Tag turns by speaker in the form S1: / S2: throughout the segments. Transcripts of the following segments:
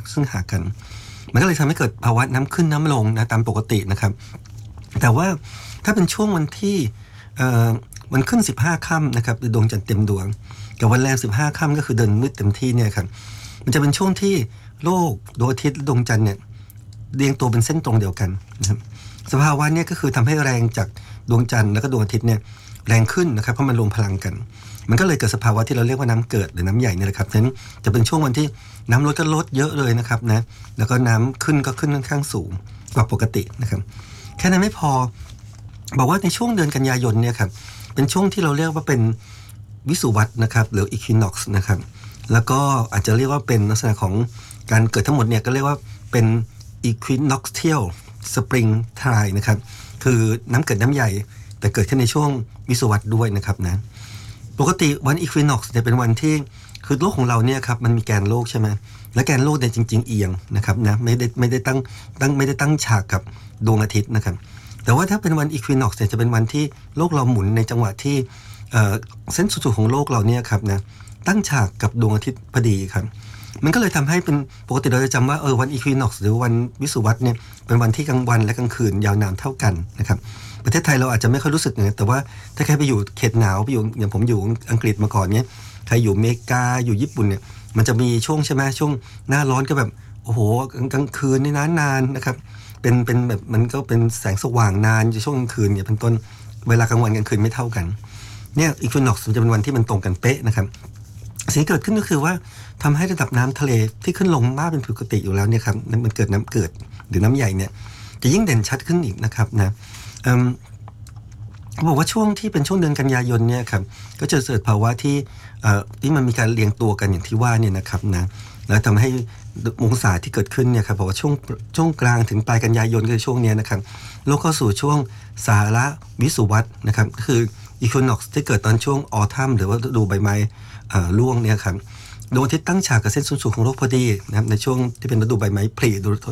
S1: ซึ่งหากันมันก็เลยทำให้เกิดภาวะน้ำขึ้นน้ำลงนะตามปกตินะครับแต่ว่าถ้าเป็นช่วงวันที่วันขึ้น15ค่ำนะครับดวงจันทร์เต็มดวงกับวันแรม15ค่ำก็คือเดินมืดเต็มที่เนี่ยครับมันจะเป็นช่วงที่โลกดวงอาทิตย์และดวงจันทร์เนี่ยเรียงตัวเป็นเส้นตรงเดียวกันนะครับสภาวะนี้ก็คือทำให้แรงจากดวงจันทร์แล้วก็ดวงอาทิตย์เนี่ยแรงขึ้นนะครับเพราะมันรวมพลังกันมันก็เลยเกิดสภาวะที่เราเรียกว่าน้ำเกิดหรือน้ำใหญ่นี่แหละครับฉะนั้นจะเป็นช่วงวันที่น้ำลดก็ลดเยอะเลยนะครับนะแล้วก็น้ำขึ้นก็ขึ้นค่อนข้างสูงกว่าปกตินะครับแค่นั้นไม่พอบอกว่าในช่วงเดือนกันยายนเนี่ยครับเป็นช่วงที่เราเรียกว่าเป็นวิสุวัตนะครับหรือ equinox นะครับแล้วก็อาจจะเรียกว่าเป็นลักษณะของการเกิดทั้งหมดเนี่ยก็เรียกว่าเป็น equinoctial spring tide นะครับคือน้ำเกิดน้ำใหญ่แต่เกิดขึ้นในช่วงวิสุวัตด้วยนะครับนะปกติวัน equinox จะเป็นวันที่คือโลกของเราเนี่ยครับมันมีแกนโลกใช่ไหมและแกนโลกเนี่ยจริงๆเอียงนะครับนะไม่ได้ตั้งฉากกับดวงอาทิตย์นะครับแต่ว่าถ้าเป็นวัน equinox เนี่ยจะเป็นวันที่โลกเราหมุนในจังหวะที่เส้นศูนย์สูตรของโลกเราเนี่ยครับนะตั้งฉากกับดวงอาทิตย์พอดีครับมันก็เลยทำให้เป็นปกติเราจะจำว่าวัน equinox หรือวันวิสุวัตเนี่ยเป็นวันที่กลางวันและกลางคืนยาวนานเท่ากันนะครับประเทศไทยเราอาจจะไม่ค่อยรู้สึกนะแต่ว่าถ้าใครไปอยู่เขตหนาวไปอยู่อย่างผมอยู่อังกฤษมาก่อนเนี่ยใครอยู่อเมริกาอยู่ญี่ปุ่นเนี่ยมันจะมีช่วงใช่ไหมช่วงหน้าร้อนก็แบบโอ้โหกลางคืนนี่นานนะครับเป็นแบบมันก็เป็นแสงสว่างนานอยู่ช่วงกลางคืนเนี่ยเป็นต้นเวลากลางวันกลางคืนไม่เท่ากันเนี่ยอีควอน็อกซ์มันจะเป็นวันที่มันตรงกันเป๊ะนะครับสิ่งที่เกิดขึ้นก็คือว่าทำให้ระดับน้ำทะเลที่ขึ้นลงมากเป็นปกติอยู่แล้วเนี่ยครับมันเกิดน้ำเกิดหรือน้ำใหญ่เนี่ยจะยิ่งเด่นชัดขึ้นอีกนะครับนะเขาบอกว่าช่วงที่เป็นช่วงเดือนกันยายนเนี่ยครับก็จะเกิดภาวะที่มันมีการเรียงตัวกันอย่างที่ว่าเนี่ยนะครับนะแล้วทำให้องศาที่เกิดขึ้นเนี่ยครับบอกว่าช่วงกลางถึงปลายกันยายนก็คือช่วงนี้นะครับโลกเข้าสู่ช่วงสาระวิสุวัตนะครับก็คืออีควอน็อกซ์ที่เกิดตอนช่วงออทัมหรือว่าฤดูใบไม้ร่วงเนี่ยครับดวงอาทิตย์ตั้งฉากกับเส้นศูนย์สูตรของโลกพอดีนะครับในช่วงที่เป็นฤดูใบไม้ผลิ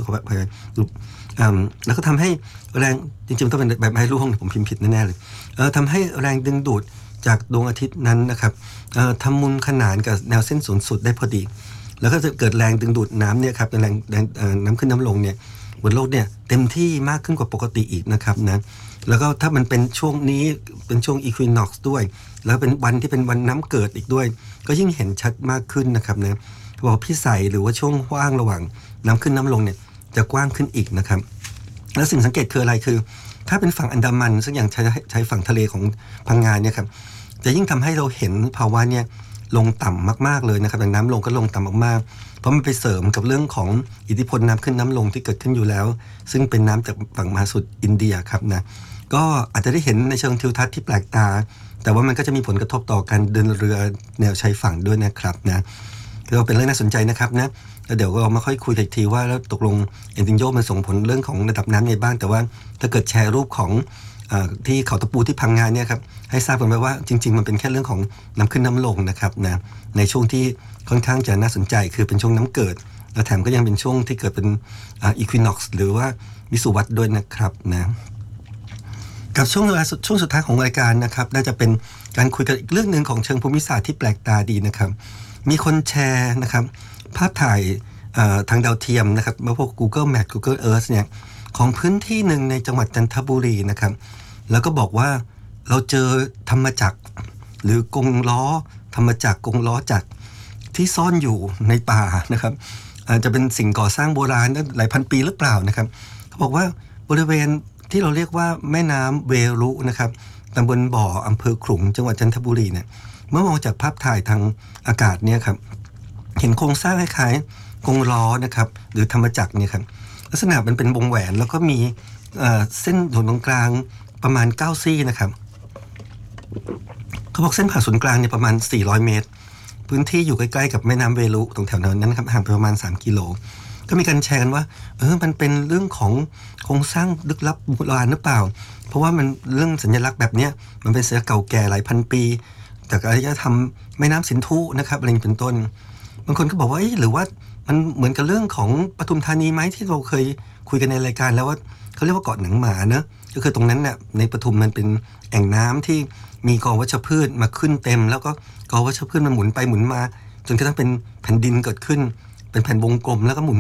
S1: แล้วก็ทำให้แรงจริงๆต้องเป็นใบไม้ร่วงผมพิมพ์ผิดแน่ๆเลยทำให้แรงดึงดูดจากดวงอาทิตย์นั้นนะครับทำมุมขนานกับแนวเส้นศูนย์สูตรได้พอดีแล้วก็จะเกิดแรงดึงดูดน้ำเนี่ยครับแรงน้ำขึ้นน้ำลงเนี่ยบนโลกเนี่ยเต็มที่มากขึ้นกว่าปกติอีกนะครับนะแล้วก็ถ้ามันเป็นช่วงนี้เป็นช่วงอีควอน็อกซ์ด้วยแล้วเป็นวันที่เป็นวันน้ำเกิดอีกด้วยก็ยิ่งเห็นชัดมากขึ้นนะครับนะบอกพิสัยหรือว่าช่วงว่างระหว่างน้ำขึ้นน้ำลงเนี่ยจะกว้างขึ้นอีกนะครับแล้วสิ่งสังเกตคืออะไรคือถ้าเป็นฝั่งอันดามันซึ่งอย่างใช้ฝั่งทะเลของพังงานเนี่ยครับจะยิ่งทำให้เราเห็นภาวะเนี่ยลงต่ำมากๆเลยนะครับน้ำลงก็ลงต่ำมากๆเพราะมันไปเสริมกับเรื่องของอิทธิพลน้ำขึ้นน้ำลงที่เกิดขึ้นอยู่แล้วซึ่งเป็นน้ำจากฝั่งมหาสมุทรอินเดียครับนะก็อาจจะได้เห็นในเชิงทิวทัศน์ที่แปลกตาแต่ว่ามันก็จะมีผลกระทบต่อการเดินเรือแนวชายฝั่งด้วยนะครับนะก็เป็นเรื่องน่าสนใจนะครับนะแล้วเดี๋ยวเรามาค่อยคุยอีกทีว่าแล้วตกลงเอ็นจินโยมันส่งผลเรื่องของระดับน้ำในบ้างแต่ว่าถ้าเกิดแชร์รูปของที่เขาตะปูที่พังงานเนี่ยครับให้ทราบกันไว้ว่าจริงๆมันเป็นแค่เรื่องของน้ำขึ้นน้ำลงนะครับนะในช่วงที่ค่อนข้างจะน่าสนใจคือเป็นช่วงน้ำเกิดและแถมก็ยังเป็นช่วงที่เกิดเป็นอีควอน็อกซ์หรือว่าวิสุวัตด้วยนะครับนะกับช่วงสุดท้ายของรายการนะครับน่าจะเป็นการคุยกันอีกเรื่องนึงของเชิงภูมิศาสตร์ที่แปลกตาดีนะครับมีคนแชร์นะครับภาพถ่ายทางดาวเทียมนะครับพวก Google Map Google Earth เนี่ยของพื้นที่หนึ่งในจังหวัดจันทบุรีนะครับแล้วก็บอกว่าเราเจอธรรมจักรหรือกงล้อธรรมจักรกงล้อจักรที่ซ่อนอยู่ในป่านะครับอาจจะเป็นสิ่งก่อสร้างโบราณหลายพันปีหรือเปล่านะครับเขาบอกว่าบริเวณที่เราเรียกว่าแม่น้ำเวรุนะครับตำบลบ่ออำเภอขลุงจังหวัดจันทบุรีเนี่ยเมื่อมองจากภาพถ่ายทางอากาศเนี่ยครับเห็นโครงสร้างคล้ายๆกงล้อนะครับหรือธรรมจักรเนี่ยครับลักษณะมันเป็นวงแหวนแล้วก็มีเส้นผ่าศูนย์กลางประมาณ9ซี่นะครับเขาบอกเส้นผ่าศูนย์กลางเนี่ยประมาณ400เมตรพื้นที่อยู่ใกล้ๆกับแม่น้ำเวรุตรงแถวนั้นครับห่างไปประมาณ3กิโลก็มีการแชร์กันว่ามันเป็นเรื่องของโครงสร้างลึกลับโบราณหรือเปล่าเพราะว่ามันเรื่องสัญลักษณ์แบบนี้มันเป็นเสือเก่าแก่หลายพันปีจากอารยธรรมแม่น้ำสินธุนะครับอะไรเป็นต้นบางคนก็บอกว่าหรือว่ามันเหมือนกับเรื่องของปทุมธานีไหมที่เราเคยคุยกันในรายการแล้วว่าเขาเรียกว่าเกาะหนังหมาเนอะก็คือตรงนั้นเนี่ยในปทุมมันเป็นแอ่งน้ำที่มีกอวัชพืชมาขึ้นเต็มแล้วก็กอวัชพืชมันหมุนไปหมุนมาจนกระทั่งเป็นแผ่นดินเกิดขึ้นเป็นแผ่นวงกลมแล้วก็หมุน